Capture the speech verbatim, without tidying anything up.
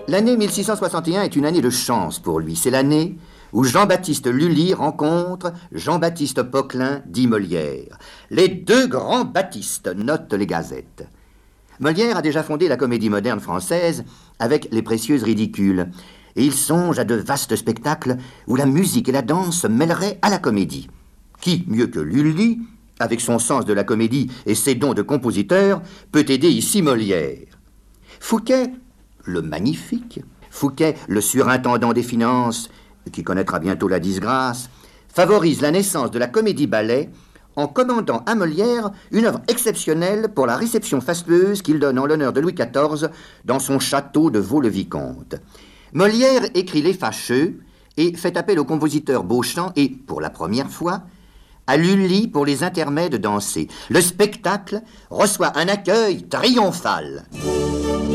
L'année mille six cent soixante et un est une année de chance pour lui. C'est l'année où Jean-Baptiste Lully rencontre Jean-Baptiste Poquelin, dit Molière. Les deux grands Baptistes, notent les gazettes. Molière a déjà fondé la comédie moderne française avec Les Précieuses Ridicules. Et il songe à de vastes spectacles où la musique et la danse se mêleraient à la comédie. Qui, mieux que Lully, avec son sens de la comédie et ses dons de compositeur, peut aider ici Molière? Fouquet, le magnifique, Fouquet, le surintendant des finances, qui connaîtra bientôt la disgrâce, favorise la naissance de la comédie-ballet en commandant à Molière une œuvre exceptionnelle pour la réception fastueuse qu'il donne en l'honneur de Louis quatorze dans son château de Vaux-le-Vicomte. Molière écrit Les Fâcheux et fait appel au compositeur Beauchamp et, pour la première fois, à Lully pour les intermèdes dansés. Le spectacle reçoit un accueil triomphal.